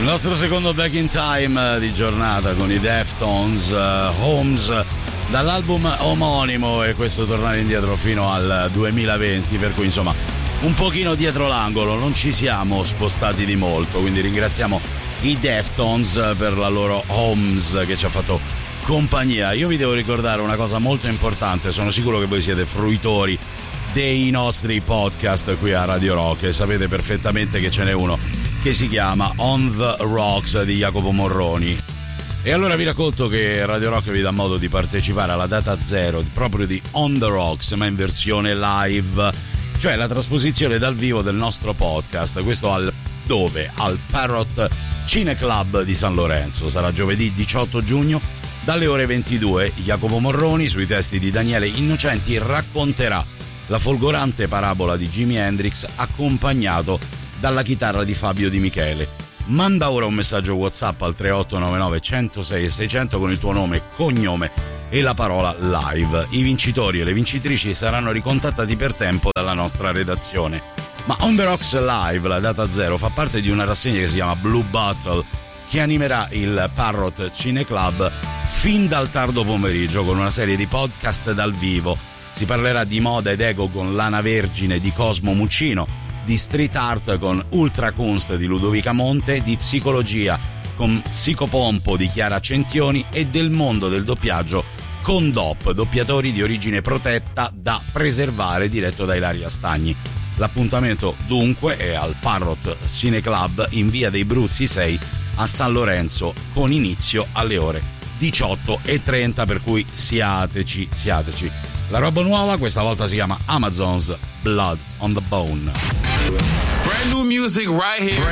nostro secondo Back in Time di giornata con i Deftones, Homes, dall'album omonimo, e questo tornare indietro fino al 2020, per cui insomma un pochino dietro l'angolo, non ci siamo spostati di molto, quindi ringraziamo i Deftones per la loro Homes che ci ha fatto compagnia. Io vi devo ricordare una cosa molto importante, sono sicuro che voi siete fruitori dei nostri podcast qui a Radio Rock e sapete perfettamente che ce n'è uno che si chiama On the Rocks di Jacopo Morroni. E allora vi racconto che Radio Rock vi dà modo di partecipare alla data zero proprio di On the Rocks, ma in versione live, cioè la trasposizione dal vivo del nostro podcast. Questo al Parrot Cine Club di San Lorenzo. Sarà giovedì 18 giugno dalle ore 22. Jacopo Morroni, sui testi di Daniele Innocenti, racconterà la folgorante parabola di Jimi Hendrix accompagnato dalla chitarra di Fabio Di Michele. Manda ora un messaggio WhatsApp al 3899 106 600 con il tuo nome, cognome e la parola live. I vincitori e le vincitrici saranno ricontattati per tempo dalla nostra redazione. Ma On the Rocks Live, la data zero, fa parte di una rassegna che si chiama Blue Bottle, che animerà il Parrot Cine Club fin dal tardo pomeriggio con una serie di podcast dal vivo. Si parlerà di moda ed ego con Lana Vergine di Cosmo Muccino, di street art con Ultra Kunst di Ludovica Monte, di psicologia con Psicopompo di Chiara Centioni e del mondo del doppiaggio con DOP, doppiatori di origine protetta da preservare, diretto da Ilaria Stagni. L'appuntamento dunque è al Parrot Cine Club in via dei Bruzzi 6 a San Lorenzo, con inizio alle ore 18:30, per cui siateci. La roba nuova questa volta si chiama Amazon's Blood on the Bone. Brand new music right here.